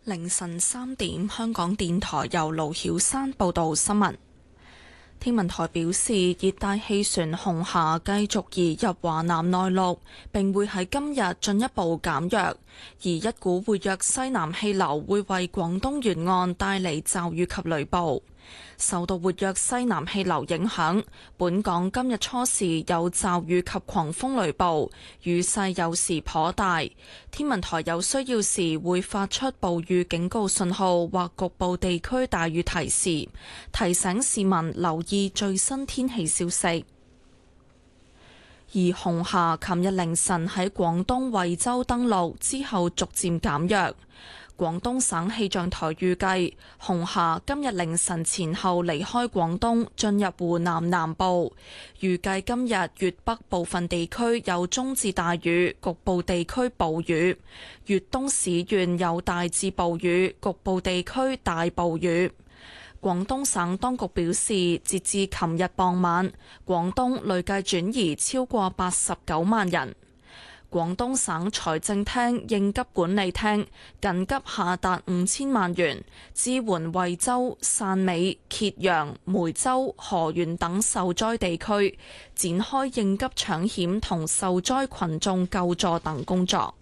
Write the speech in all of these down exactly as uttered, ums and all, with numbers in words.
凌晨三點，香港電台由盧曉山報道新聞。天文台表示，熱帶氣旋紅霞繼續移入華南內陸，並會喺今日進一步減弱，而一股活躍西南氣流會為廣東沿岸帶嚟驟雨及雷暴。受到活躍西南氣流影響，本港今日初時有驟雨及狂風雷暴，雨勢有時頗大。天文台有需要時會發出暴雨警告信號或局部地區大雨提示，提醒市民留意最新天氣消息。而紅霞琴日凌晨喺廣東惠州登陸之後逐漸減弱。廣東省氣象台預計，紅霞今日凌晨前後離開廣東，進入湖南南部。預計今日粵北部分地區有中至大雨，局部地區暴雨；粵東市縣有大至暴雨，局部地區大暴雨。廣東省當局表示，截至琴日傍晚，廣東累計轉移超過八十九萬人。廣東省財政廳應急管理廳緊急下達五千萬元支援惠州、汕尾、揭陽、梅州、河源等受災地區，展開應急搶險同受災群眾救助等工作。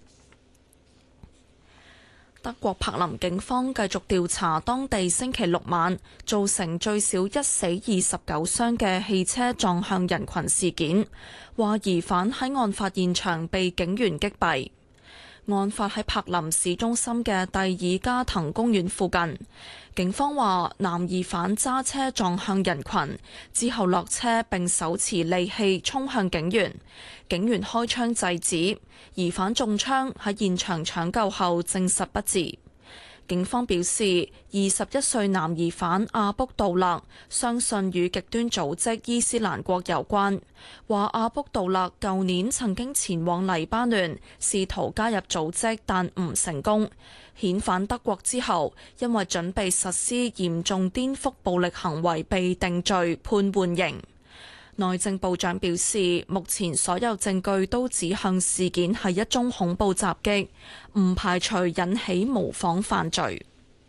德國柏林警方繼續調查當地星期六晚造成最少一死二十九傷嘅汽車撞向人群事件，話疑犯喺案發現場被警員擊斃。案發喺柏林市中心嘅蒂爾加滕公園附近，警方話男疑犯揸車撞向人群之後落車並手持利器衝向警員，警員開槍制止，疑犯中槍喺現場搶救後證實不治。警方表示，二十一歲男疑犯阿卜杜勒相信與極端組織伊斯蘭國有關，話阿卜杜勒舊年曾經前往黎巴嫩試圖加入組織，但唔成功。遣返德國之後，因為準備實施嚴重顛覆暴力行為被定罪判緩刑。內政部長表示，目前所有證據都指向事件係一宗恐怖襲擊，唔排除引起模仿犯罪。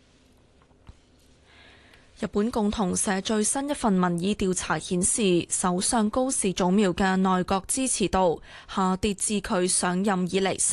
日本共同社最新一份民意調查顯示，首相高市早苗嘅內閣支持度下跌至佢上任以嚟新